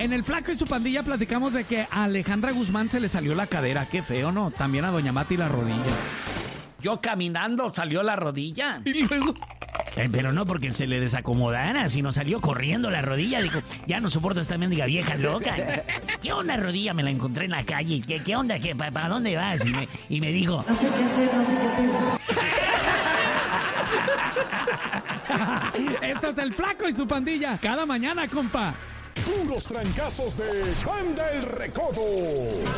En el Flaco y su pandilla platicamos de que a Alejandra Guzmán se le salió la cadera. Qué feo, ¿no? También a doña Mati la rodilla. Yo caminando salió la rodilla. Y luego... Pero no porque se le desacomodara, sino salió corriendo la rodilla. Digo, ya no soporto esta mendiga vieja loca. ¿Qué onda, rodilla? Me la encontré en la calle. ¿Qué onda? ¿Para dónde vas? Y me dijo... No sé qué hacer. Esto es el Flaco y su pandilla. Cada mañana, compa. Puros trancazos de Banda El Recodo.